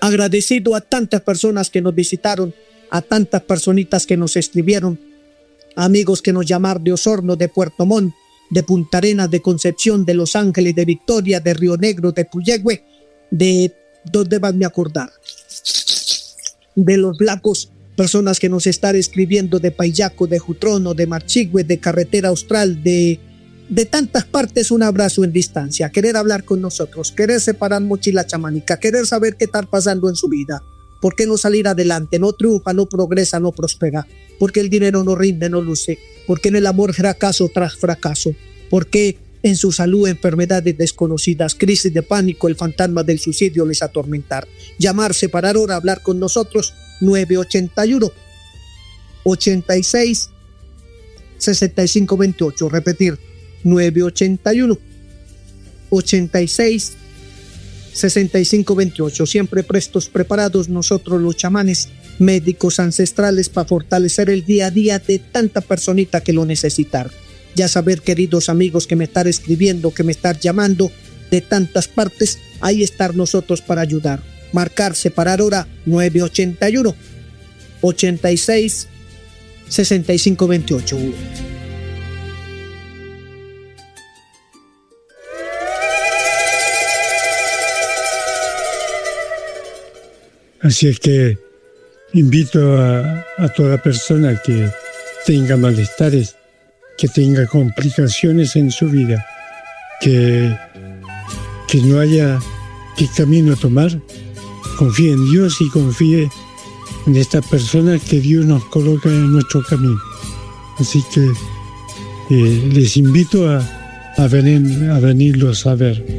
Agradecido a tantas personas que nos visitaron, a tantas personitas que nos escribieron, amigos que nos llamaron de Osorno, de Puerto Montt, de Punta Arenas, de Concepción, de Los Ángeles, de Victoria, de Río Negro, de Puyehue, de ¿dónde más me acordar? De Los Lagos, personas que nos están escribiendo de Payaco, de Jutrono, de Marchigüe, de Carretera Austral, de tantas partes. Un abrazo en distancia, querer hablar con nosotros, querer separar mochila chamánica, querer saber qué está pasando en su vida. ¿Por qué no salir adelante? No triunfa, no progresa, no prospera. Porque el dinero no rinde, no luce. Porque en el amor fracaso tras fracaso. Porque en su salud enfermedades desconocidas, crisis de pánico, el fantasma del suicidio les atormentar. Llamar, separar hora, hablar con nosotros. 981 86 65 28. Repetir, 981 86 65 28. Siempre prestos, preparados nosotros los chamanes, médicos ancestrales, para fortalecer el día a día de tanta personita que lo necesitan. Ya saber, queridos amigos que me están escribiendo, que me están llamando de tantas partes, ahí estar nosotros para ayudar. Marcar, separar hora, 981 86 65 28. Así es que invito a toda persona que tenga malestares, que tenga complicaciones en su vida, que no haya qué camino tomar, confíe en Dios y confíe en esta persona que Dios nos coloca en nuestro camino. Así que les invito a venirlos a ver.